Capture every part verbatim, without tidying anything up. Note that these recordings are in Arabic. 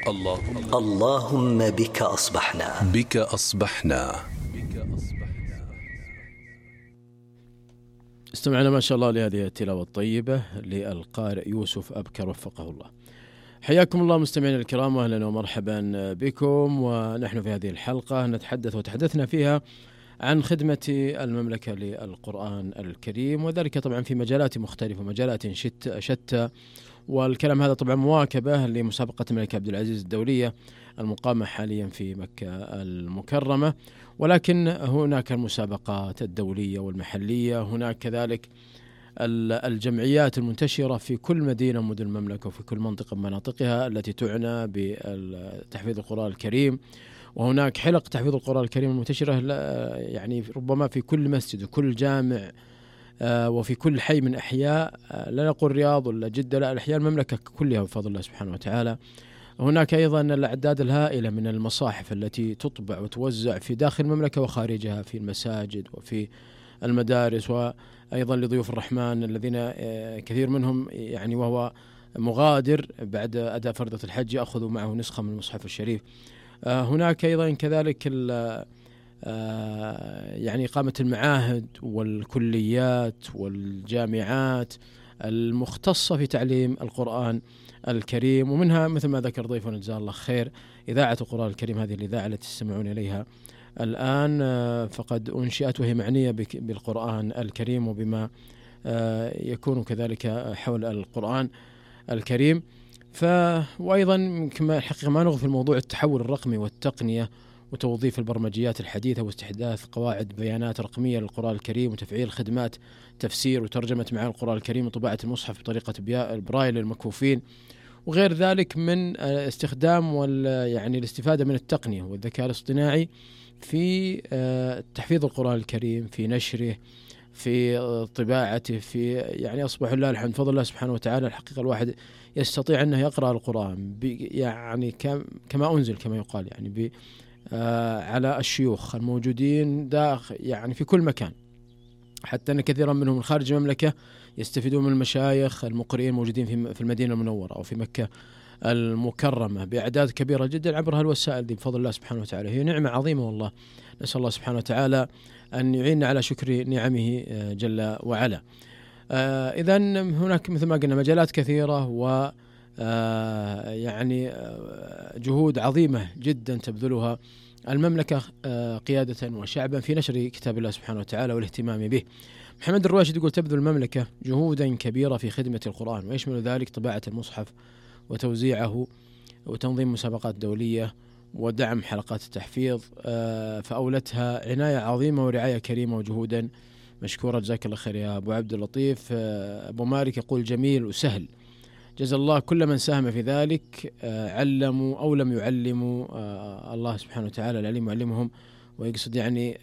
اللهم اللهم بك أصبحنا بك أصبحنا. استمعنا ما شاء الله لهذه التلاوة الطيبة للقارئ يوسف أبكر وفقه الله. حياكم الله مستمعينا الكرام، واهلا ومرحبا بكم. ونحن في هذه الحلقة نتحدث وتحدثنا فيها عن خدمة المملكة للقرآن الكريم، وذلك طبعا في مجالات مختلفة، مجالات شتى. والكلام هذا طبعا مواكبة لمسابقة الملك عبد العزيز الدولية المقامة حاليا في مكة المكرمة، ولكن هناك المسابقات الدولية والمحلية، هناك كذلك الجمعيات المنتشرة في كل مدينة من مدن المملكة وفي كل منطقة من مناطقها التي تعنى بتحفيظ القرآن الكريم، وهناك حلق تحفيظ القرآن الكريم المنتشرة يعني ربما في كل مسجد وكل جامع وفي كل حي من أحياء، لا نقول الرياض ولا جدة، لا، الأحياء المملكة كلها بفضل الله سبحانه وتعالى. هناك أيضا الأعداد الهائلة من المصاحف التي تطبع وتوزع في داخل المملكة وخارجها في المساجد وفي المدارس، وأيضا لضيوف الرحمن الذين كثير منهم يعني وهو مغادر بعد أداء فرضة الحج يأخذ معه نسخة من المصحف الشريف. هناك أيضا كذلك يعني إقامة المعاهد والكليات والجامعات المختصة في تعليم القرآن الكريم، ومنها مثل ما ذكر ضيفنا جزاه الله خير إذاعة القرآن الكريم، هذه الإذاعة التي تستمعون إليها الآن فقد أنشئت وهي معنية بالقرآن الكريم وبما يكون كذلك حول القرآن الكريم. ف وأيضا كما الحقيقة ما نغفل موضوع التحول الرقمي والتقنية وتوظيف البرمجيات الحديثة واستحداث قواعد بيانات رقمية للقرآن الكريم وتفعيل خدمات تفسير وترجمة معاني القرآن الكريم وطباعة المصحف بطريقة البرايل للمكفوفين، وغير ذلك من استخدام وال يعني الاستفادة من التقنية والذكاء الاصطناعي في تحفيظ القرآن الكريم، في نشره، في طباعته، في يعني أصبح الله الحمد بفضل الله سبحانه وتعالى الحقيقة الواحد يستطيع أنه يقرأ القرآن يعني كما أنزل كما يقال، يعني ب آه على الشيوخ الموجودين داخل يعني في كل مكان، حتى أن كثيرا منهم من خارج المملكة يستفيدون من المشايخ المقرئين الموجودين في في المدينة المنورة أو في مكة المكرمة بأعداد كبيرة جدا عبر هالوسائل دي بفضل الله سبحانه وتعالى. هي نعمة عظيمة والله، نسأل الله سبحانه وتعالى أن يعيننا على شكر نعمه جل وعلا. آه إذا هناك مثل ما قلنا مجالات كثيرة و آه يعني آه جهود عظيمة جدا تبذلها المملكة آه قيادة وشعبا في نشر كتاب الله سبحانه وتعالى والاهتمام به. محمد الرواشد يقول تبذل المملكة جهودا كبيرة في خدمة القرآن، ويشمل ذلك طباعة المصحف وتوزيعه وتنظيم مسابقات دولية ودعم حلقات التحفيظ، آه فأولتها عناية عظيمة ورعاية كريمة وجهودا مشكورة، جزاك الله خير يا أبو عبد اللطيف. آه أبو مالك يقول جميل وسهل، جزا الله كل من ساهم في ذلك، علموا أو لم يعلموا، الله سبحانه وتعالى العليم يعلمهم. ويقصد يعني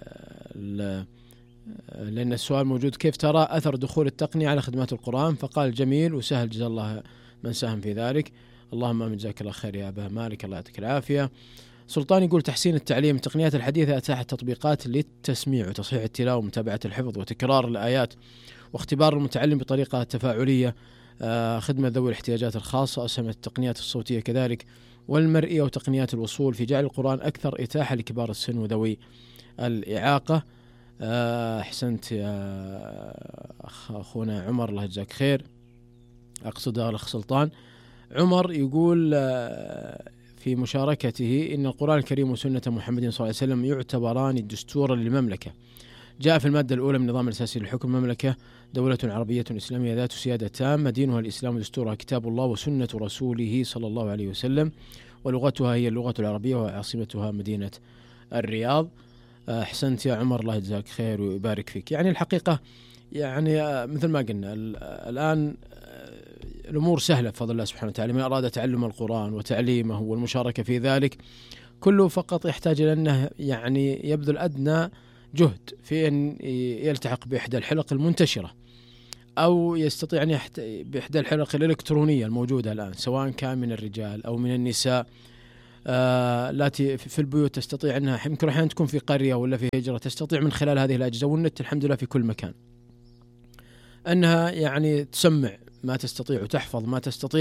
لأن السؤال موجود كيف ترى أثر دخول التقنية على خدمات القرآن، فقال جميل وسهل، جزا الله من ساهم في ذلك. اللهم آمين، جزاك الله خير يا أبا مالك، الله يعطيك العافية. سلطان يقول تحسين التعليم، التقنيات الحديثة أتاحت تطبيقات للتسميع وتصحيح التلاوة ومتابعة الحفظ وتكرار الآيات واختبار المتعلم بطريقة تفاعلية. آه خدمة ذوي الاحتياجات الخاصة، أسهمت التقنيات الصوتية كذلك والمرئية وتقنيات الوصول في جعل القرآن أكثر إتاحة لكبار السن وذوي الإعاقة. آه أحسنت يا أخونا عمر، الله يجزاك خير. أقصد الأخ سلطان عمر يقول آه في مشاركته إن القرآن الكريم وسنة محمد صلى الله عليه وسلم يعتبران دستورا للمملكة. جاء في المادة الأولى من النظام الأساسي لحكم المملكة دولة عربية إسلامية ذات سيادة تامة، دينها الإسلام ودستورها كتاب الله وسنة رسوله صلى الله عليه وسلم، ولغتها هي اللغة العربية وعاصمتها مدينة الرياض. أحسنت يا عمر، الله يجزاك خير ويبارك فيك. يعني الحقيقة يعني مثل ما قلنا الآن الأمور سهلة بفضل الله سبحانه وتعالى، من أراد تعلم القرآن وتعليمه والمشاركة في ذلك كله فقط يحتاج إلى أنه يعني يبذل أدنى جهد في أن يلتحق بإحدى الحلق المنتشرة أو يستطيع أن يحت... بإحدى الحلق الإلكترونية الموجودة الآن، سواء كان من الرجال أو من النساء آه التي في البيوت تستطيع أنها يمكن أحيانا تكون في قرية ولا في هجرة، تستطيع من خلال هذه الأجهزة والنت الحمد لله في كل مكان أنها يعني تسمع ما تستطيع وتحفظ ما تستطيع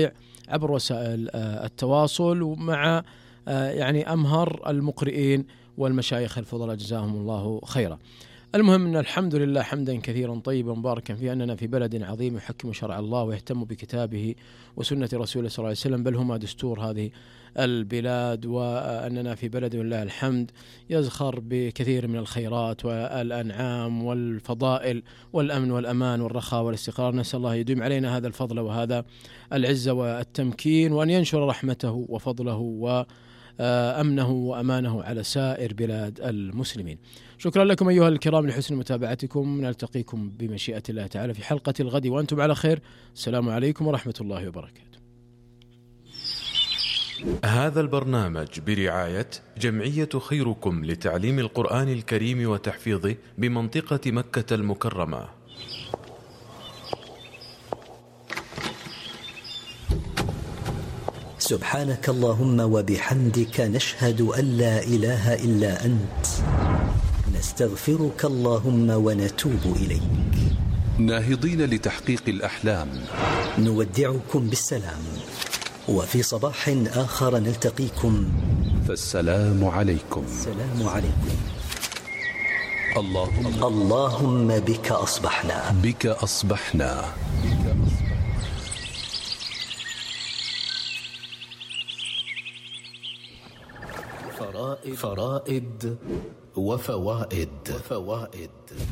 عبر وسائل التواصل ومع يعني أمهر المقرئين والمشايخ الفضلاء جزاهم الله خيرا. المهم أن الحمد لله حمدا كثيرا طيبا مباركا فيه أننا في بلد عظيم يحكم شرع الله ويهتم بكتابه وسنة رسوله صلى الله عليه وسلم، بل هما دستور هذه البلاد، وأننا في بلد لله الحمد يزخر بكثير من الخيرات والأنعام والفضائل والأمن والأمان والرخاء والاستقرار. نسأل الله يديم علينا هذا الفضل وهذا العزة والتمكين، وأن ينشر رحمته وفضله و أمنه وأمانه على سائر بلاد المسلمين. شكرا لكم أيها الكرام لحسن متابعتكم، نلتقيكم بمشيئة الله تعالى في حلقة الغد وأنتم على خير. السلام عليكم ورحمة الله وبركاته. هذا البرنامج برعاية جمعية خيركم لتعليم القرآن الكريم وتحفيظه بمنطقة مكة المكرمة. سبحانك اللهم وبحمدك نشهد أن لا إله إلا أنت، نستغفرك اللهم ونتوب إليك. ناهضين لتحقيق الأحلام نودعكم بالسلام، وفي صباح آخر نلتقيكم، فالسلام عليكم. السلام عليكم. اللهم اللهم بك أصبحنا بك أصبحنا فرائد, فرائد وفوائد فوائد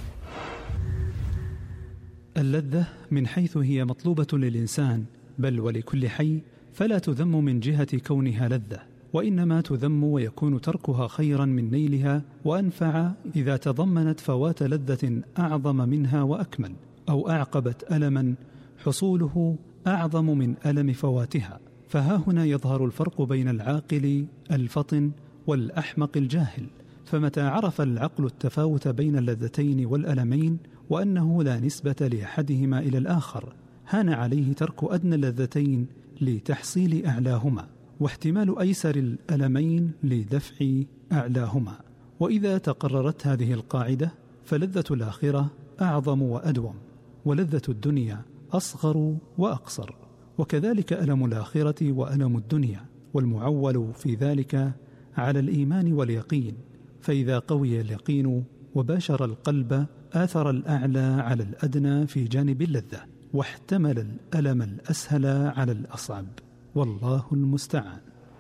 اللذة من حيث هي مطلوبة للإنسان بل ولكل حي، فلا تذم من جهة كونها لذة، وإنما تذم ويكون تركها خيرا من نيلها وأنفع إذا تضمنت فوات لذة أعظم منها وأكمل، أو أعقبت ألما حصوله أعظم من ألم فواتها. فها هنا يظهر الفرق بين العاقل الفطن والأحمق الجاهل. فمتى عرف العقل التفاوت بين اللذتين والألمين وأنه لا نسبة لأحدهما إلى الآخر، هان عليه ترك أدنى اللذتين لتحصيل أعلاهما، واحتمال أيسر الألمين لدفع أعلاهما. وإذا تقررت هذه القاعدة فلذة الآخرة أعظم وأدوم، ولذة الدنيا أصغر وأقصر، وكذلك ألم الآخرة وألم الدنيا، والمعول في ذلك على الإيمان واليقين. فإذا قوي اليقين وباشر القلب آثر الأعلى على الأدنى في جانب اللذة، واحتمل الألم الأسهل على الأصعب، والله المستعان.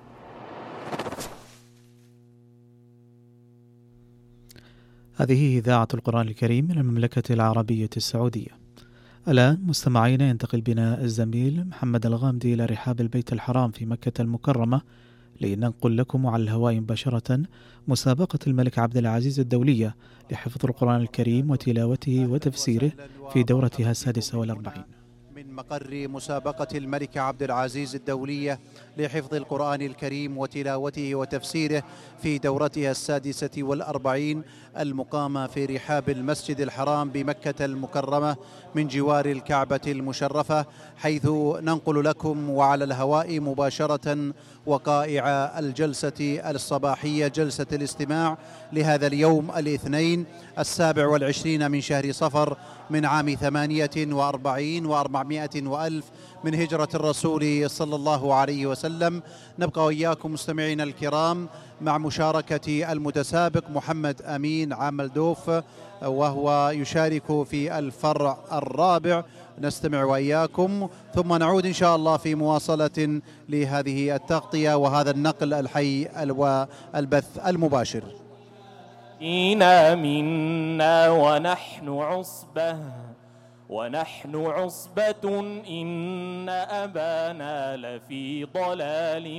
هذه إذاعة القرآن الكريم من المملكة العربية السعودية. الآن مستمعينا ينتقل بنا الزميل محمد الغامدي إلى رحاب البيت الحرام في مكة المكرمة لننقل لكم على الهواء مباشرة مسابقة الملك عبد العزيز الدولية لحفظ القرآن الكريم وتلاوته وتفسيره في دورتها السادسة والأربعين. من مقر مسابقة الملك عبد العزيز الدولية لحفظ القرآن الكريم وتلاوته وتفسيره في دورتها السادسة والأربعين المقامة في رحاب المسجد الحرام بمكة المكرمة من جوار الكعبة المشرفة، حيث ننقل لكم وعلى الهواء مباشرة وقائع الجلسة الصباحية، جلسة الاستماع لهذا اليوم الاثنين السابع والعشرين من شهر صفر من عام ثمانية وأربعين وأربعمائة وألف من هجرة الرسول صلى الله عليه وسلم. نبقى وإياكم مستمعين الكرام مع مشاركة المتسابق محمد أمين عملدوف، وهو يشارك في الفرع الرابع. نستمع وإياكم ثم نعود إن شاء الله في مواصلة لهذه التغطية وهذا النقل الحي والبث المباشر. إنا منا ونحن عصبة ونحن عصبة إن أبانا لفي ضلال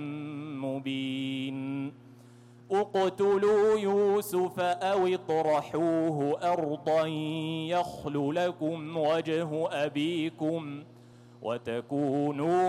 مبين. اقتلوا يوسف أو اطرحوه أرضا يخل لكم وجه أبيكم وتكونوا